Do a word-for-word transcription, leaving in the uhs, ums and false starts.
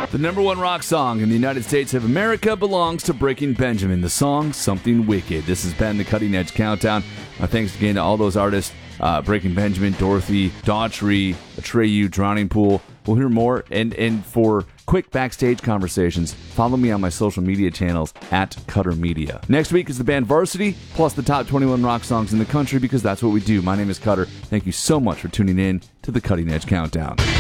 The number one rock song in the United States of America belongs to Breaking Benjamin. The song, Something Wicked. This has been the Cutting Edge Countdown. Uh, thanks again to all those artists. Uh, Breaking Benjamin, Dorothy, Daughtry, Atreyu, Drowning Pool. We'll hear more. And, and for quick backstage conversations, follow me on my social media channels at Cutter Media. Next week is the band Varsity, plus the top twenty-one rock songs in the country, because that's what we do. My name is Cutter. Thank you so much for tuning in to the Cutting Edge Countdown.